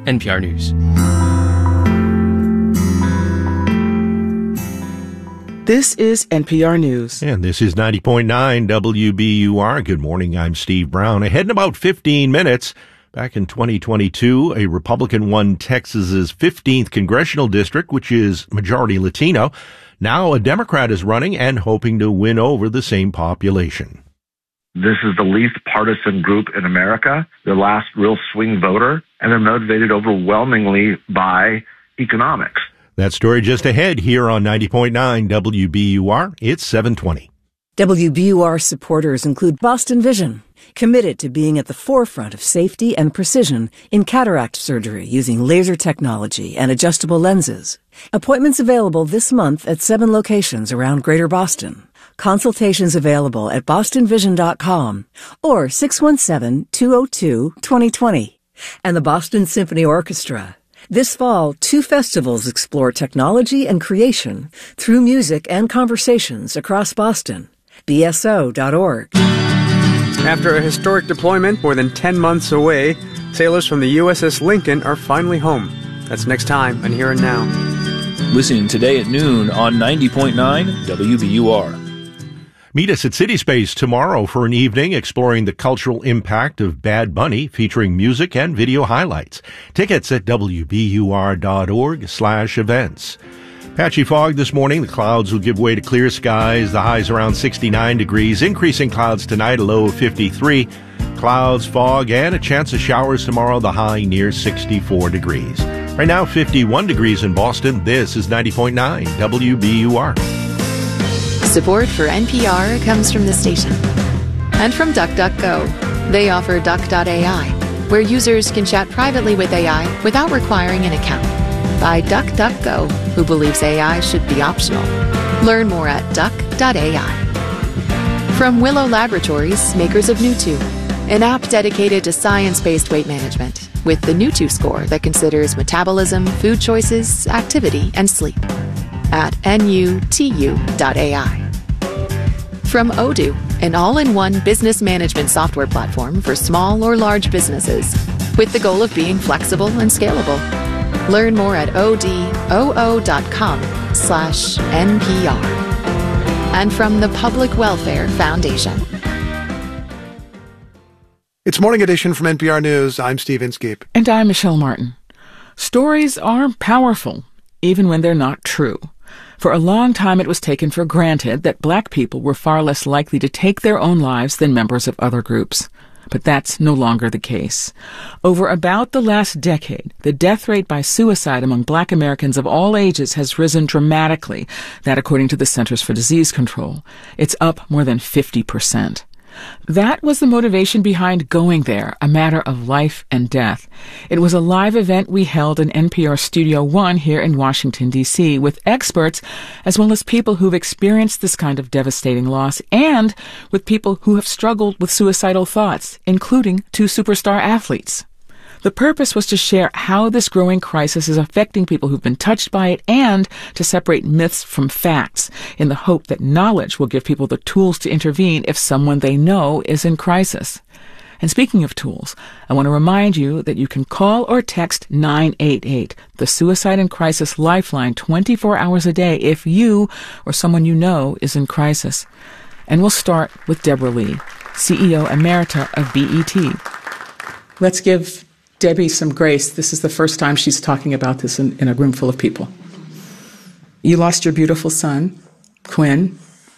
NPR News. This is NPR News. And this is 90.9 WBUR. Good morning, I'm Steve Brown. Ahead in about 15 minutes, back in 2022, a Republican won Texas's 15th congressional district, which is majority Latino. Now a Democrat is running and hoping to win over the same population. This is the least partisan group in America, the last real swing voter, and they're motivated overwhelmingly by economics. That story just ahead here on 90.9 WBUR. It's 7:20. WBUR supporters include Boston Vision, committed to being at the forefront of safety and precision in cataract surgery using laser technology and adjustable lenses. Appointments available this month at 7 locations around Greater Boston. Consultations available at bostonvision.com or 617-202-2020. And the Boston Symphony Orchestra. This fall, 2 festivals explore technology and creation through music and conversations across Boston. BSO.org. After a historic deployment more than 10 months away, sailors from the USS Lincoln are finally home. That's next time on Here and Now. Listen today at noon on 90.9 WBUR. Meet us at City Space tomorrow for an evening exploring the cultural impact of Bad Bunny, featuring music and video highlights. Tickets at wbur.org/events. Patchy fog this morning. The clouds will give way to clear skies. The highs around 69 degrees. Increasing clouds tonight, a low of 53. Clouds, fog, and a chance of showers tomorrow. The high near 64 degrees. Right now, 51 degrees in Boston. This is 90.9 WBUR. Support for NPR comes from the station and from DuckDuckGo. They offer Duck.ai, where users can chat privately with AI without requiring an account. By DuckDuckGo, who believes AI should be optional. Learn more at Duck.ai. From Willow Laboratories, makers of Nutu, an app dedicated to science-based weight management with the Nutu score that considers metabolism, food choices, activity, and sleep. At NUTU.ai. From Odoo, an all-in-one business management software platform for small or large businesses, with the goal of being flexible and scalable. Learn more at odoo.com/NPR. And from the Public Welfare Foundation. It's Morning Edition from NPR News. I'm Steve Inskeep. And I'm Michelle Martin. Stories are powerful, even when they're not true. For a long time, it was taken for granted that Black people were far less likely to take their own lives than members of other groups. But that's no longer the case. Over about the last decade, the death rate by suicide among Black Americans of all ages has risen dramatically. That, according to the Centers for Disease Control, it's up more than 50%. That was the motivation behind Going There, a matter of life and death. It was a live event we held in NPR Studio One here in Washington, D.C., with experts as well as people who've experienced this kind of devastating loss, and with people who have struggled with suicidal thoughts, including 2 superstar athletes. The purpose was to share how this growing crisis is affecting people who've been touched by it and to separate myths from facts in the hope that knowledge will give people the tools to intervene if someone they know is in crisis. And speaking of tools, I want to remind you that you can call or text 988, the Suicide and Crisis Lifeline, 24 hours a day if you or someone you know is in crisis. And we'll start with Deborah Lee, CEO Emerita of BET. Let's give Debbie some grace. This is the first time she's talking about this in a room full of people. You lost your beautiful son, Quinn,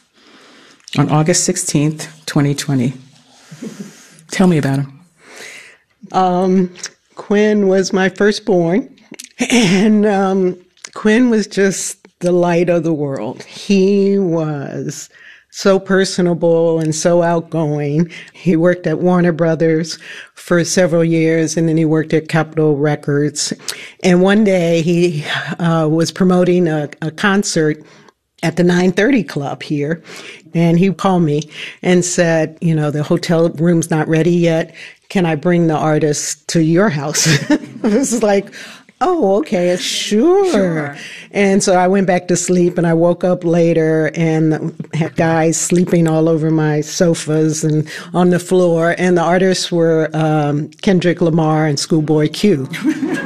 on August 16th, 2020. Tell me about him. Quinn was my firstborn, and Quinn was just the light of the world. He was so personable and so outgoing. He worked at Warner Brothers for several years, and then he worked at Capitol Records. And one day he was promoting a concert at the 930 Club here, and he called me and said, you know, the hotel room's not ready yet. Can I bring the artist to your house? It was like, oh, okay, sure. And so I went back to sleep, and I woke up later and had guys sleeping all over my sofas and on the floor. And the artists were Kendrick Lamar and Schoolboy Q.